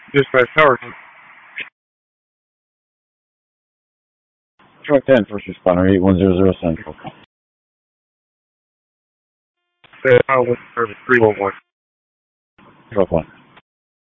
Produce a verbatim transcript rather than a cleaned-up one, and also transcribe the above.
Dispatch Tower. Truck ten, first responder, eight one zero zero Central. Say, I was service three one one. Truck one.